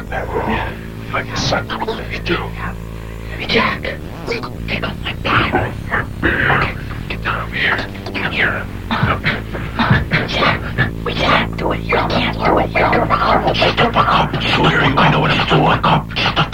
Yeah. Fucking suck. You do. Hey, Jack. Take off my bag. Okay, get down over here. Down here. Jack, we can't do it. We can't do it. Wake her up. Wake her up. Swear, I know what I'm doing. Shut the